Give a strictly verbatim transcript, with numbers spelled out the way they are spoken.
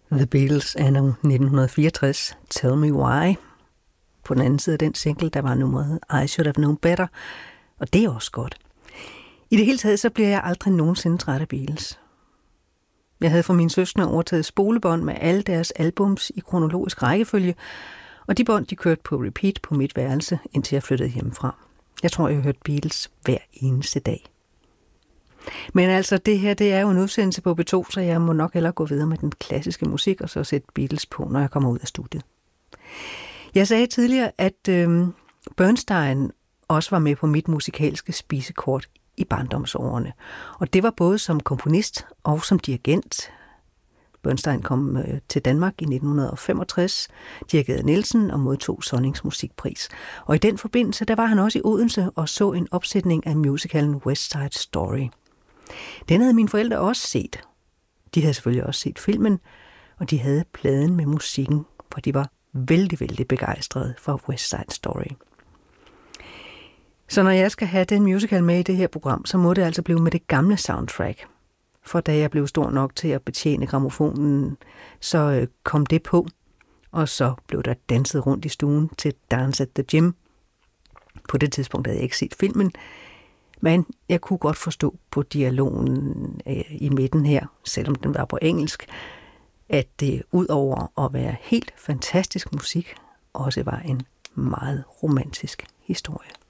The Beatles anno nitten fireogtres, Tell Me Why. På den anden side af den single, der var nummeret I Should Have Known Better, og det er også godt. I det hele taget, så bliver jeg aldrig nogensinde træt af Beatles. Jeg havde fra mine søskende overtaget spolebånd med alle deres albums i kronologisk rækkefølge, og de bånd, de kørte på repeat på mit værelse, indtil jeg flyttede hjemmefra. Jeg tror, jeg har hørt Beatles hver eneste dag. Men altså, det her, det er jo en udsendelse på B to, så jeg må nok hellere gå videre med den klassiske musik, og så sætte Beatles på, når jeg kommer ud af studiet. Jeg sagde tidligere, at øh, Bernstein også var med på mit musikalske spisekort i barndomsårene. Og det var både som komponist og som dirigent. Bernstein kom øh, til Danmark i nitten femogtres, dirigerede Nielsen og modtog Sonnings musikpris. Og i den forbindelse, der var han også i Odense og så en opsætning af musicalen West Side Story. Den havde mine forældre også set. De havde selvfølgelig også set filmen, og de havde pladen med musikken, for de var vældig, vældig begejstrede for West Side Story. Så når jeg skal have den musical med i det her program, så må det altså blive med det gamle soundtrack. For da jeg blev stor nok til at betjene grammofonen, så kom det på, og så blev der danset rundt i stuen til Dance at the Gym. På det tidspunkt havde jeg ikke set filmen, men jeg kunne godt forstå på dialogen i midten her, selvom den var på engelsk, at det ud over at være helt fantastisk musik, også var en meget romantisk historie.